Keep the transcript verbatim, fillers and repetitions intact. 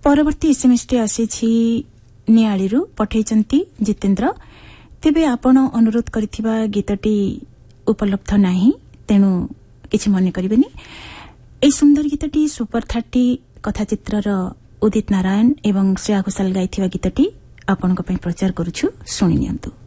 परवर्ती SMS T आसी नियाळीरू पठेइचंती जितेन्द्र। तेबे आपण अनुरोध करिथिबा गीतटी उपलब्ध नाही, तेणु किछि मने करिबेनी। ए सुंदर गीतटी सुपर थर्टी कथाचित्रर उदित नारायण एवं श्रेया घोषाल गाइथिबा गीतटी आपनक पई प्रचार करूछु, सुनि नियंतु।